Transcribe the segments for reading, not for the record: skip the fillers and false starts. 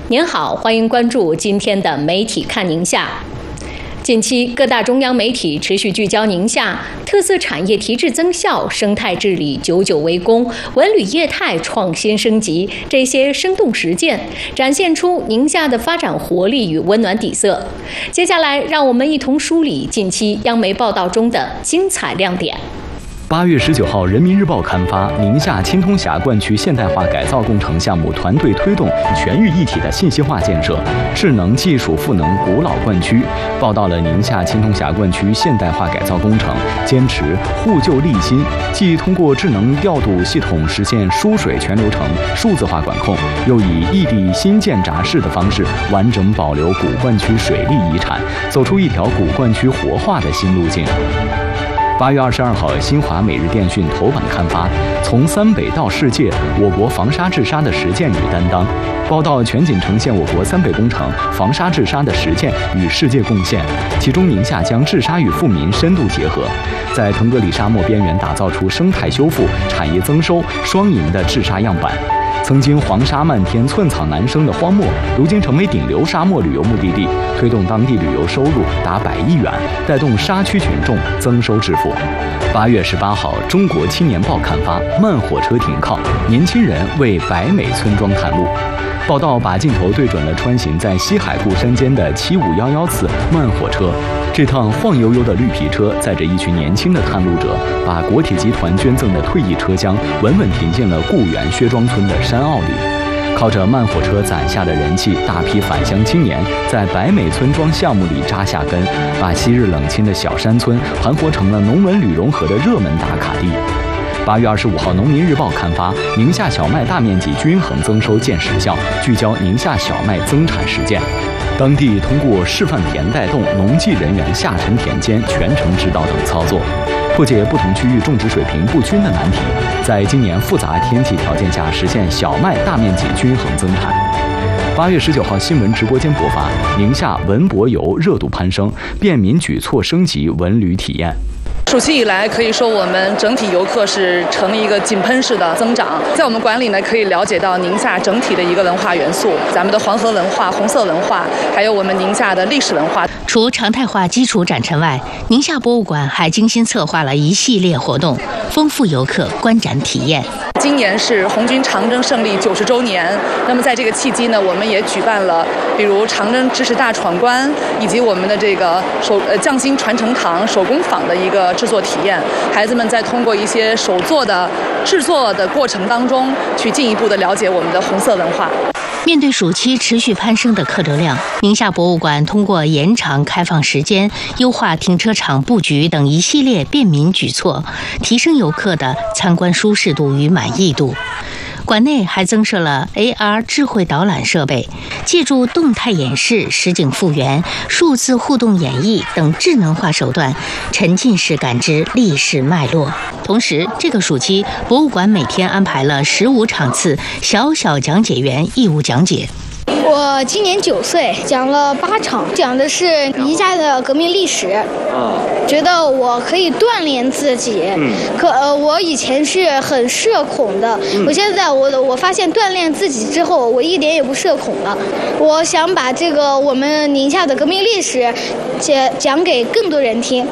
您好，欢迎关注今天的媒体看宁夏。近期，各大中央媒体持续聚焦宁夏特色产业提质增效、生态治理久久为功、文旅业态创新升级这些生动实践，展现出宁夏的发展活力与温暖底色。接下来，让我们一同梳理近期央媒报道中的精彩亮点。 8月19号，《人民日报》刊发宁夏青通峡灌区现代化改造工程项目团队推动全域一体的信息化建设，智能技术赋能古老灌区，报道了宁夏青通峡灌区现代化改造工程坚持护旧立新，既通过智能调度系统实现输水全流程数字化管控，又以异地新建闸式的方式完整保留古灌区水利遗产，走出一条古灌区活化的新路径。8月22号，新华每日电讯头版刊发从三北到世界，我国防沙治沙的实践与担当，报道全景呈现我国三北工程防沙治沙的实践与世界贡献。其中，宁夏将治沙与富民深度结合，在腾格里沙漠边缘打造出生态修复、产业增收双赢的治沙样板。曾经黄沙漫天、寸草难生的荒漠，如今成为顶流沙漠旅游目的地，推动当地旅游收入达100亿元，带动沙区群众增收致富。8月18号，《中国青年报》刊发慢火车停靠，年轻人为百美村庄探路。报道把镜头对准了穿行在西海固山间的7511次慢火车。这趟晃悠悠的绿皮车载着一群年轻的探路者，把国铁集团捐赠的退役车厢稳稳停进了固原薛庄村的山坳里。靠着慢火车攒下的人气，大批返乡青年在百美村庄项目里扎下根，把昔日冷清的小山村盘活成了农文旅融合的热门打卡地。8月25号，《农民日报》刊发宁夏小麦大面积均衡增收见实效，聚焦宁夏小麦增产实践。当地通过示范田带动农技人员下沉田间、全程指导等操作，破解不同区域种植水平不均的难题，在今年复杂天气条件下实现小麦大面积均衡增产。8月19号，新闻直播间播发宁夏文博游热度攀升，便民举措升级文旅体验。 暑期以来，可以说我们整体游客是呈一个井喷式的增长。在我们馆里呢，可以了解到宁夏整体的一个文化元素，咱们的黄河文化、红色文化，还有我们宁夏的历史文化。 除常态化基础展陈外，宁夏博物馆还精心策划了一系列活动，丰富游客观展体验。 今年是红军长征胜利90周年，那么在这个契机呢，我们也举办了比如长征知识大闯关，以及我们的这个匠心传承堂手工坊的一个制作体验。孩子们在通过一些手作的制作的过程当中，去进一步的了解我们的红色文化。 面对暑期持续攀升的客流量，宁夏博物馆通过延长开放时间、优化停车场布局等一系列便民举措，提升游客的参观舒适度与满意度。馆内还增设了 AR 智慧导览设备，借助动态演示、实景复原、数字互动演绎等智能化手段，沉浸式感知历史脉络。同时，这个暑期，博物馆每天安排了15场次小小讲解员义务讲解。 我今年9岁，讲了8场，讲的是宁夏的革命历史。觉得我可以锻炼自己。我以前是很社恐的，我现在我发现锻炼自己之后，我一点也不社恐了。我想把这个我们宁夏的革命历史讲给更多人听。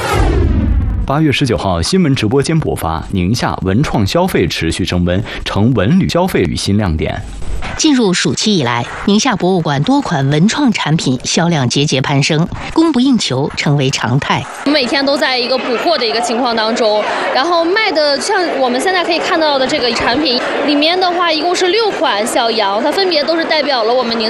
8月19号，新闻直播间播发宁夏文创消费持续升温，成文旅消费与新亮点。 进入暑期以来，宁夏博物馆多款文创产品销量节节攀升，供不应求成为常态。 我们每天都在一个补货的一个情况当中，然后卖的像我们现在可以看到的这个产品里面的话，一共是6款小羊，它分别都是代表了我们宁